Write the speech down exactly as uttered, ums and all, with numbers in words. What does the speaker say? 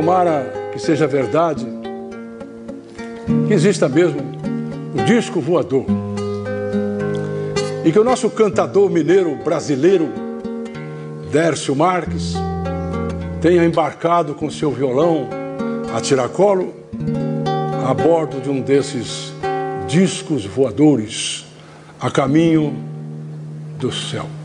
tomara que seja verdade, que exista mesmo o disco voador. E que o nosso cantador mineiro brasileiro, Dércio Marques, tenha embarcado com seu violão a tiracolo a bordo de um desses discos voadores a caminho do céu.